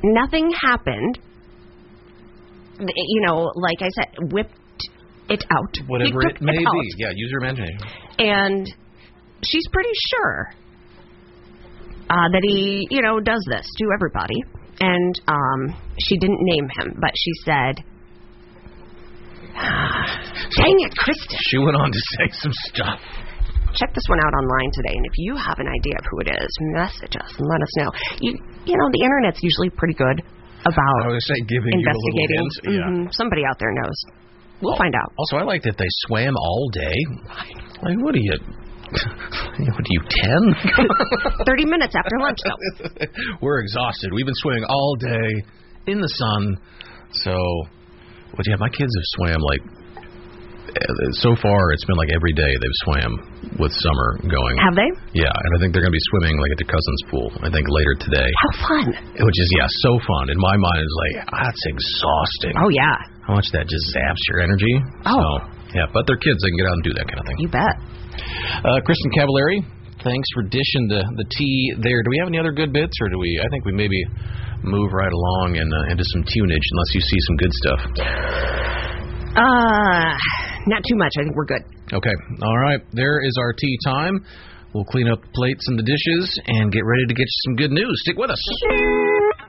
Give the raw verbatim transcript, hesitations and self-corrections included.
nothing happened. You know, like I said, whipped it out. Whatever it may it be. Yeah, use your imagination. And she's pretty sure uh, that he, you know, does this to everybody. And um, she didn't name him, but she said, dang it, Kristen. She went on to say some stuff. Check this one out online today, and if you have an idea of who it is, message us and let us know. You, you know, the internet's usually pretty good about I was say giving investigating. You a little hint. Yeah. Mm-hmm. Somebody out there knows. We'll oh, find out. Also, I like that they swam all day. Like, what are you? What are you, ten? Thirty minutes after lunch, though. We're exhausted. We've been swimming all day in the sun. So, well, yeah, my kids have swam like. So far, it's been like every day they've swam with summer going. Have they? Yeah, and I think they're going to be swimming like at their cousin's pool, I think, later today. How fun. Which is, yeah, so fun. In my mind, it's like, ah, that's exhausting. Oh, yeah. How much that just zaps your energy. Oh. So, yeah, but they're kids. They can get out and do that kind of thing. You bet. Uh, Kristen Cavallari, thanks for dishing the, the tea there. Do we have any other good bits, or do we, I think we maybe move right along and uh, into some tunage, unless you see some good stuff. Uh, not too much. I think we're good. Okay. All right. There is our tea time. We'll clean up the plates and the dishes and get ready to get you some good news. Stick with us.